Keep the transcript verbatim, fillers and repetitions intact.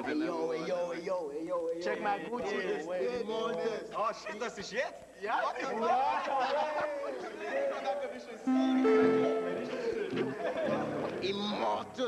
Hey, yo, hey, yo, hey, yo, hey, yo, hey, Check mal gut hier. Hey, Oh, stimmt das nicht jetzt? Ja, Ja.